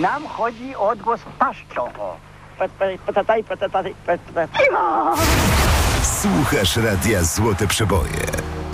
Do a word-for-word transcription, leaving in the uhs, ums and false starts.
Nam chodzi o odgłos paszczą. Słuchasz radia Złote Przeboje.